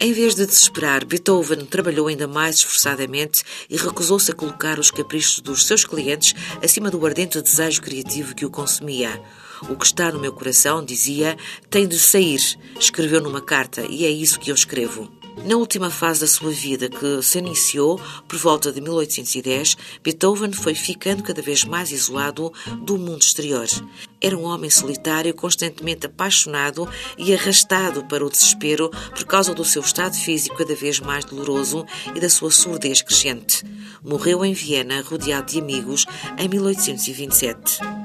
Em vez de desesperar, Beethoven trabalhou ainda mais esforçadamente e recusou-se a colocar os caprichos dos seus clientes acima do ardente desejo criativo que o consumia. O que está no meu coração, dizia, tem de sair, escreveu numa carta, e é isso que eu escrevo. Na última fase da sua vida, que se iniciou por volta de 1810, Beethoven foi ficando cada vez mais isolado do mundo exterior. Era um homem solitário, constantemente apaixonado e arrastado para o desespero por causa do seu estado físico cada vez mais doloroso e da sua surdez crescente. Morreu em Viena, rodeado de amigos, em 1827.